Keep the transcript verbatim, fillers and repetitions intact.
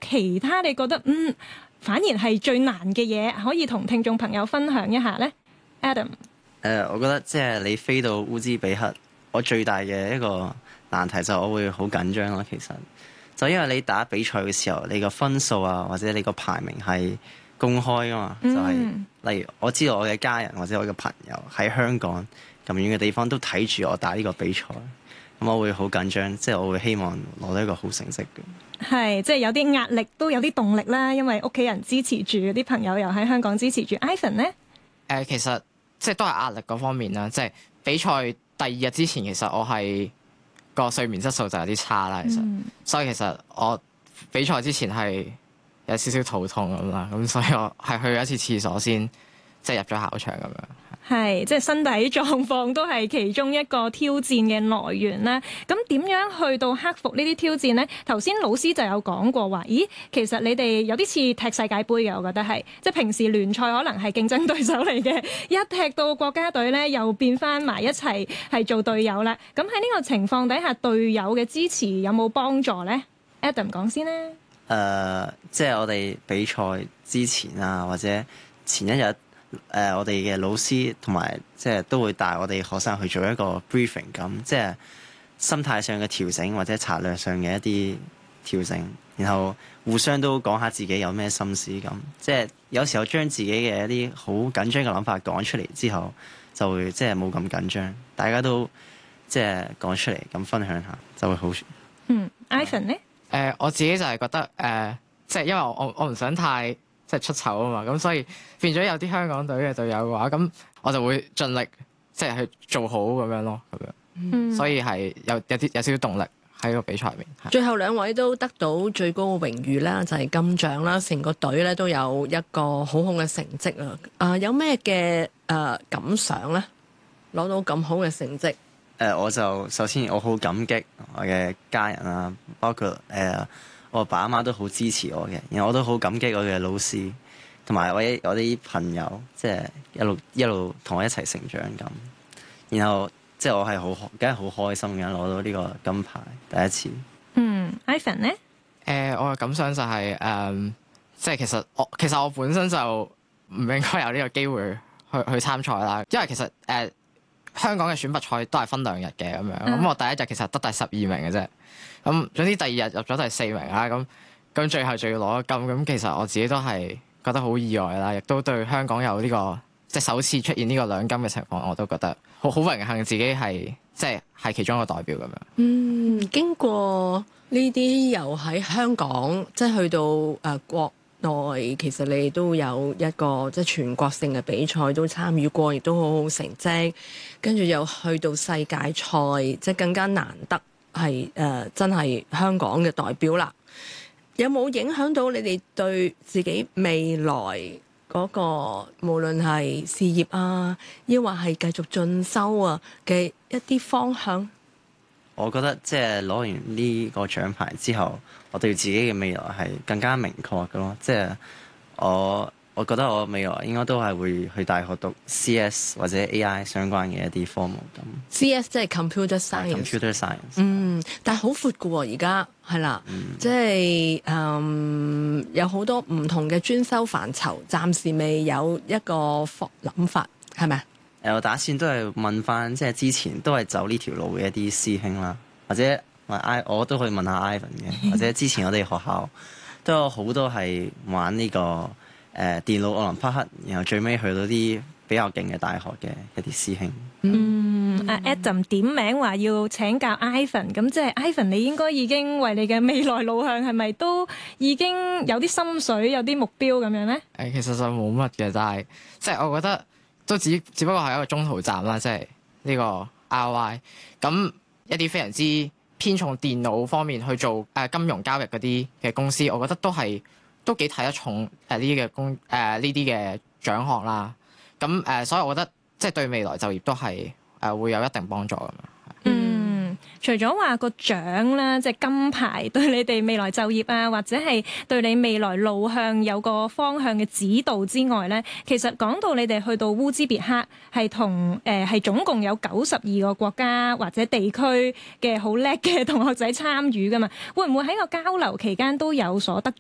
其他你覺得嗯反而係最難嘅嘢，可以同聽眾朋友分享一下呢？ Adam。 誒、呃，我覺得即係你飛到烏茲比克，我最大嘅一個難題就係我會好緊張咯。其實就因為你打比賽嘅時候，你個分數啊，或者你個排名係公開噶嘛，嗯、就係例如我知道我嘅家人或者我嘅朋友喺香港咁遠嘅地方都睇住我打呢個比賽，咁我會好緊張，即係我會希望攞到一個好成績嘅。 係，即係有啲壓力，都有啲動力啦，因為屋企人支持住，啲朋友又喺香港支持住。Ivan 呢？誒、 呃，其實。即係都係壓力嗰方面啦，即係比賽第二日之前，其實我係個睡眠質素就有啲差啦。其實，嗯、所以其實我比賽之前係有少少肚痛咁啦，咁所以我係去咗一次廁所先，即係入咗考場咁樣。 係，即係身體狀況都係其中一個挑戰嘅來源啦。咁點樣去到克服呢啲挑戰呢？頭先老師就有講過話，咦，其實你哋有啲似踢世界盃嘅，我覺得係，即係平時聯賽可能係競爭對手嚟嘅，一踢到國家隊呢，又變翻埋一齊係做隊友啦。咁喺呢個情況底下，隊友嘅支持有冇幫助呢？ Adam 講先啦。誒、 呃，即係我哋比賽之前啊，或者前一日。誒、呃，我哋嘅老師同埋即係都會帶我哋學生去做一個 briefing 咁，即係心態上嘅調整或者策略上嘅一啲調整，然後互相都講下自己有咩心思咁。即係有時候將自己嘅一啲好緊張嘅諗法講出嚟之後，就會即係冇咁緊張，大家都即係講出嚟咁分享下，就會好。 嗯 Ivan 咧？誒、 呃，我自己就係覺得誒、呃，即係因為我我唔想太。即係出醜啊嘛，咁所以變咗有啲香港隊嘅隊友嘅話，咁我就會盡力即係去做好咁樣咯，咁樣，嗯、所以係有有啲有少少動力喺個比賽入面。 最後兩位都得到最高嘅榮譽啦，就係、是、金獎啦，成個隊咧都有一個好好嘅成績啊！啊、呃，有咩嘅誒感想咧？攞到咁好嘅成績，誒、 呃，我就首先我好感激我嘅家人啊，包括誒。呃我阿爸阿媽都好支持我嘅，然後我都好感激我嘅老師，同埋我我啲朋友，即係一路一路同我一齊成長咁。然後即係我係好，梗係好開心嘅攞到呢個金牌第一次。 嗯 Ivan 咧？誒、 呃，我嘅感想就係、是、誒、呃，即係其實我其實我本身就唔應該有呢個機會去去參賽啦，因為其實誒、呃、香港嘅選拔賽都係分兩日嘅咁樣，咁、嗯、我第一日其實得第十二名嘅啫。咁總之第二日入咗第四名啦，咁咁最後仲要攞金，咁其實我自己都係覺得好意外啦，亦都對香港有呢、這個即係首次出現呢個兩金嘅情況，我都覺得好好榮幸自己係即係係其中一個代表咁樣。 嗯，經過呢啲又喺香港即係去到誒、呃、國內，其實你都有一個即係全國性嘅比賽都參與過，亦都好好成績，跟住又去到世界賽，即係更加難得。係誒、呃，真係香港嘅代表啦。有冇影響到你哋對自己未來嗰個無論係事業啊，抑或係繼續進修啊嘅一啲方向？ 我覺得即係攞完呢個獎牌之後，我對自己嘅未來係更加明確嘅咯。即係我。我覺得我未來應該都係會去大學讀 C S 或者 A I 相關嘅一啲科目咁。 C S 即係 computer science。computer science。 嗯，但係好闊嘅喎，而家係啦，嗯、即係嗯有好多唔同嘅專修範疇，暫時未有一個諗法，係咪？ 誒，我打算都係問翻，即係之前都係走呢條路嘅一啲師兄啦，或者問 I，我都可以問下 Ivan 嘅，或者之前我哋學校都有好多係玩呢、這個。誒、呃、電腦奧林匹克，然後最尾去到啲比較勁嘅大學嘅一啲師兄。 嗯，阿 Adam 點名話要請教 Ivan， 咁即係 Ivan 你應該已經為你嘅未來路向係咪都已經有啲心水、有啲目標咁樣咧？ 誒，其實就冇乜嘅，但係即係我覺得都只只不過係一個中途站啦，即係呢個 R Y。咁一啲非常之偏重電腦方面去做誒、呃、金融交易嗰啲嘅公司，我覺得都係。都幾睇得重誒呢啲嘅工誒呢啲嘅獎項啦，咁誒、呃、所以我覺得即係對未來就業都係誒、呃、會有一定幫助咁樣。 嗯，除咗話個獎啦，即係金牌對你哋未來就業啊，或者係對你未來路向有個方向嘅指導之外咧，其實講到你哋去到烏茲別克係同誒係總共有九十二個國家或者地區嘅好叻嘅同學仔參與噶嘛，會唔會喺個交流期間都有所得